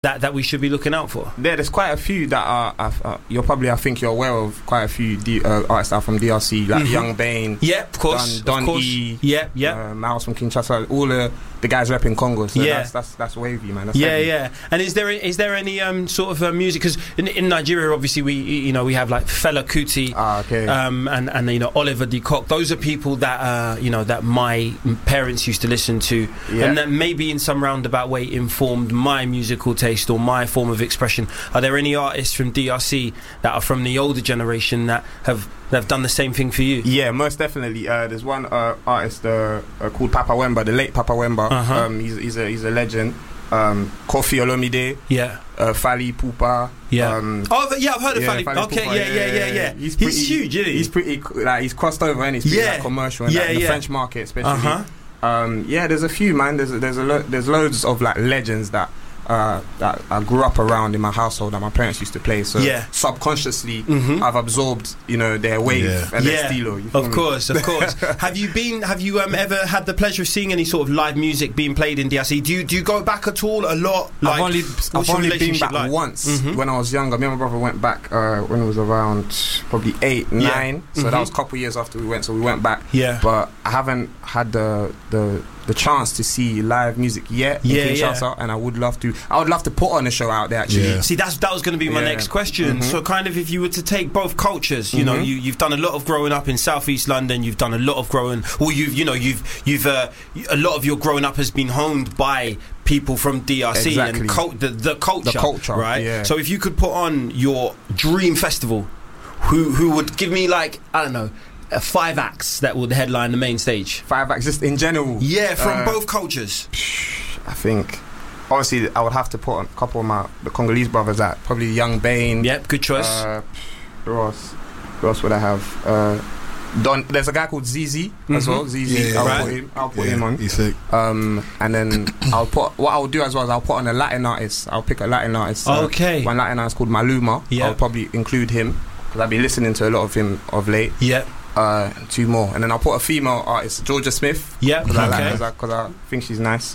that we should be looking out for? There's quite a few that are I think you're aware of. Quite a few artists are from DRC, like Young Bane. Yeah, of course. Don E. Yeah. Miles from Kinshasa. All the guys repping Congo. So that's wavy, man. That's heavy. Yeah. And is there any sort of music? Because in Nigeria, obviously we have like Fela Kuti, and Oliver De Coque. Those are people that that my parents used to listen to, and that maybe in some roundabout way informed my musical taste or my form of expression. Are there any artists from DRC that are from the older generation that have done the same thing for you? Yeah, most definitely. There's one artist called Papa Wemba, the late Papa Wemba. He's a legend. Kofi Olomide. Fally Ipupa. I've heard of Fally. Okay, yeah. He's huge, isn't he? He's pretty he's crossed over and he's pretty commercial in the French market, especially. There's a few, man. There's loads of like legends that I grew up around in my household that my parents used to play. So subconsciously, I've absorbed, their wave and their stilo. Of course. Have you ever had the pleasure of seeing any sort of live music being played in DRC? Do you go back at all? A lot? I've only been back once when I was younger. Me and my brother went back when it was around probably 8, 9. So that was a couple of years after we went. So we went back. But I haven't had the chance to see live music yet in Kinshasa, and I would love to put on a show out there actually. See, that was going to be my next question. So kind of if you were to take both cultures, you've done a lot of growing up in Southeast London, you've done a lot of a lot of your growing up has been honed by people from DRC and the culture, right? So if you could put on your dream festival, who would give me, like, I don't know, 5 acts that would headline the main stage? 5 acts, just in general? Yeah, from both cultures. I think, obviously, I would have to put a couple of the Congolese brothers at. Probably Young Bane. Yep, good choice. Who else would I have? There's a guy called ZZ as well. ZZ, I'll put him on. He's sick. And then what I'll do as well is I'll put on a Latin artist. I'll pick a Latin artist. Okay. One Latin artist called Maluma. I'll probably include him because I've been listening to a lot of him of late. Yep. 2 more, and then I'll put a female artist, Georgia Smith. Because I think she's nice.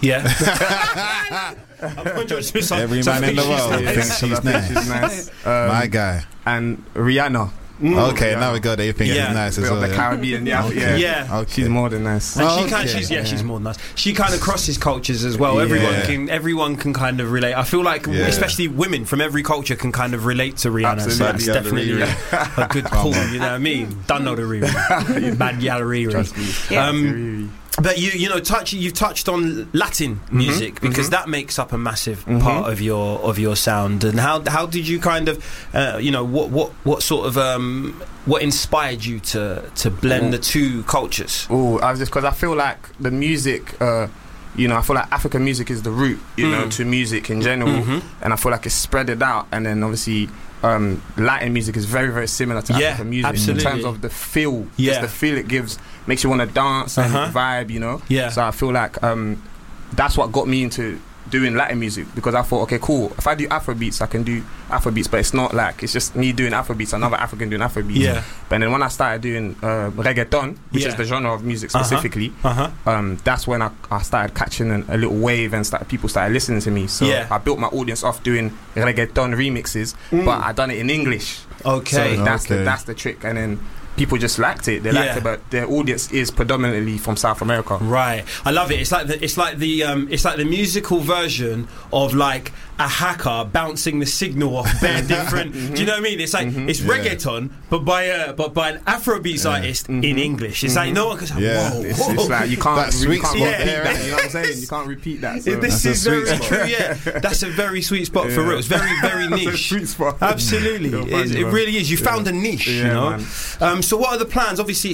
Every man in the world thinks she's nice. My guy. And Rihanna. Okay, now we go there. You think it's nice as well? The Caribbean, okay. She's more than nice. And she's more than nice. She kind of crosses cultures as well. Everyone can kind of relate. I feel like, especially women from every culture can kind of relate to Rihanna. Absolutely. So that's definitely a good pull. You know what I mean? Don't know the Riri. Bad gal Riri. But you've touched on Latin music because that makes up a massive part of your sound. And how did you kind of what sort of what inspired you to blend the two cultures? I was just because I feel like the music. I feel like African music is the root, to music in general, and I feel like it's spread it out, and then obviously Latin music is very, very similar to African music in terms of the feel. Just the feel it gives makes you want to dance and vibe, So I feel like that's what got me into doing Latin music, because I thought, okay, cool, if I do Afrobeats, I can do Afrobeats, but it's not like it's just me doing Afrobeats, another African doing Afrobeats. But then when I started doing reggaeton, which is the genre of music specifically, that's when I started catching a little wave, and people started listening to me. So I built my audience off doing reggaeton remixes, but I done it in English. Okay, so that's the trick, and then people just liked it. They liked it, but their audience is predominantly from South America. Right, I love it. It's like the musical version of like a hacker bouncing the signal off bare different. Do you know what I mean? It's like it's reggaeton, but by an Afrobeats artist in English. It's like no one goes, whoa. It's like you can't repeat that. You know what I'm saying? You can't repeat that. So. This is very true. That's a very sweet spot for real. It's very, very niche. That's a sweet spot. Absolutely, it really is. You found a niche. So what are the plans? Obviously,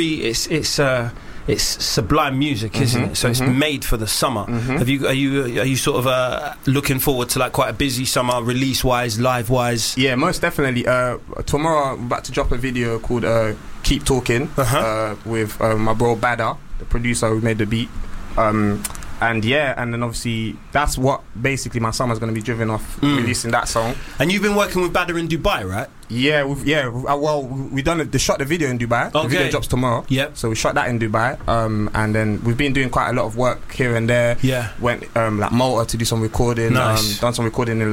it's sublime music, isn't it? So it's made for the summer. Are you sort of looking forward to like quite a busy summer, release wise, live wise? Yeah, most definitely. Tomorrow I'm about to drop a video called Keep Talking with my bro Badder, the producer who made the beat. And and then obviously that's what basically my summer's going to be driven off, releasing that song. And you've been working with Badder in Dubai, right? Yeah, we done shot the video in Dubai. Okay. The video drops tomorrow. Yep. So we shot that in Dubai, and then we've been doing quite a lot of work here and there. Yeah. Went like Malta to do some recording. Nice. Done some recording in